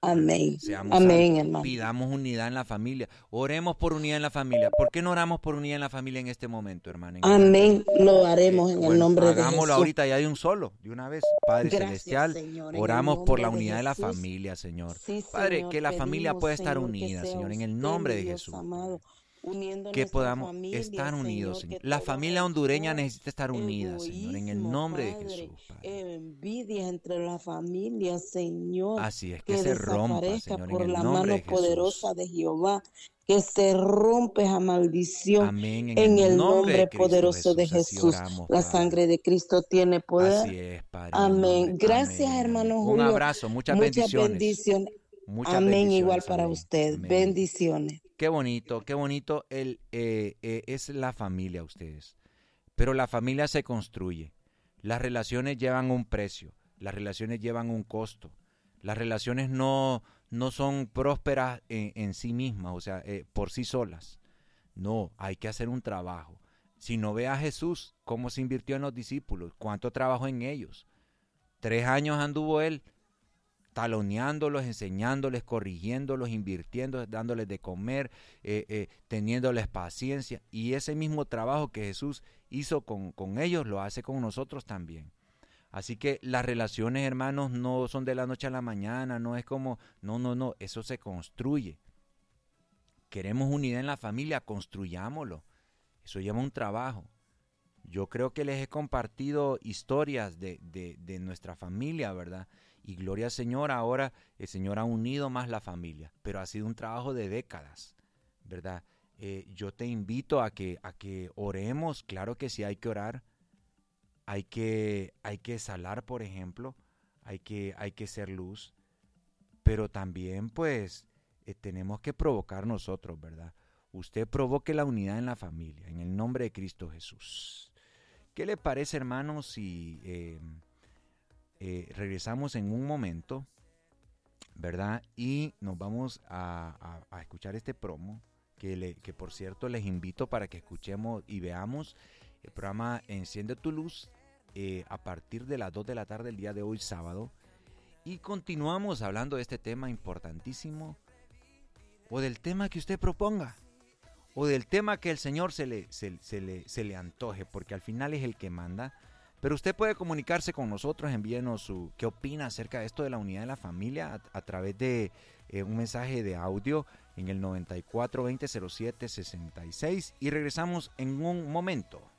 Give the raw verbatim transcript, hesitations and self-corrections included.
Amén. Seamos salvos. Amén, hermano. Pidamos unidad en la familia. Oremos por unidad en la familia. ¿Por qué no oramos por unidad en la familia en este momento, hermano? En el nombre de Amén. Lo Eh, haremos en el bueno, nombre de hagámoslo Jesús. ahorita ya de un solo, de una vez. Padre Gracias, Celestial, Señor, en el oramos por la nombre de unidad de la Jesús. familia, Señor. Sí, Padre, Señor, que la familia pedimos, pueda estar Señor, que unida, sea Señor, en el usted, nombre mi de Dios Jesús. amado, uniendo Que nuestra podamos familia, estar unidos, Señor, Señor. que La todo familia hondureña rencor, necesita estar unida, Señor, en el egoísmo, nombre de Padre, Jesús, Padre. envidia entre la familia, Señor, Así es, que que se rompa, desaparezca Señor, en por el la nombre mano de Jesús. poderosa de Jehová, que se rompe esa maldición Amén, en en el el nombre de nombre Cristo poderoso de Jesús. Así Jesús. oramos, La Padre. sangre de Cristo tiene poder. Así es, Padre, en el nombre. Amén. Gracias, Amén, amén. hermano Un Julio. abrazo, muchas Muchas bendiciones. bendiciones. Muchas Amén, igual bendiciones, para amén, usted. amén. Bendiciones. Qué bonito, qué bonito el, eh, eh, es la familia, ustedes. Pero la familia se construye. Las relaciones llevan un precio, las relaciones llevan un costo. Las relaciones no, no son prósperas en, en sí mismas, o sea, eh, por sí solas. No, hay que hacer un trabajo. Si no ve a Jesús, cómo se invirtió en los discípulos, cuánto trabajó en ellos. Tres años anduvo él taloneándolos, enseñándoles, corrigiéndolos, invirtiendo, dándoles de comer, eh, eh, teniéndoles paciencia. Y ese mismo trabajo que Jesús hizo con, con ellos, lo hace con nosotros también. Así que las relaciones, hermanos, no son de la noche a la mañana, no es como, no, no, no, eso se construye. Queremos unidad en la familia, construyámoslo. Eso lleva un trabajo. Yo creo que les he compartido historias de, de, de nuestra familia, ¿verdad? Y gloria al Señor, ahora el Señor ha unido más la familia, pero ha sido un trabajo de décadas, ¿verdad? Eh, yo te invito a que, a que oremos, claro que sí hay que orar, hay que, hay que salar, por ejemplo, hay que, hay que ser luz, pero también pues eh, tenemos que provocar nosotros, ¿verdad? Usted provoque la unidad en la familia, en el nombre de Cristo Jesús. ¿Qué le parece, hermanos, si eh, eh, regresamos en un momento, ¿verdad? Y nos vamos a, a, a escuchar este promo, que, le, que por cierto les invito para que escuchemos y veamos el programa Enciende tu Luz eh, a partir de las dos de la tarde el día de hoy, sábado. Y continuamos hablando de este tema importantísimo o del tema que usted proponga. O del tema que el Señor se le, se, se, le, se le antoje, porque al final es el que manda. Pero usted puede comunicarse con nosotros, envíenos su qué opina acerca de esto de la unidad de la familia a, a través de eh, un mensaje de audio en el noventa y cuatro veinte cero siete sesenta y seis y regresamos en un momento.